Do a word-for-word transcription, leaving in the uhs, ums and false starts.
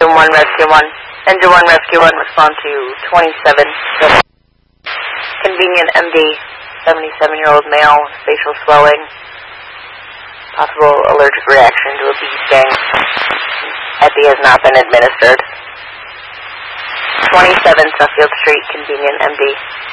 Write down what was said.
Engine one, Rescue one. Engine one, Rescue one, respond to twenty-seven. Convenient M D, seventy-seven-year-old male, facial swelling. Possible allergic reaction to a bee sting. Epi has not been administered. twenty-seven Suffield Street, Convenient M D.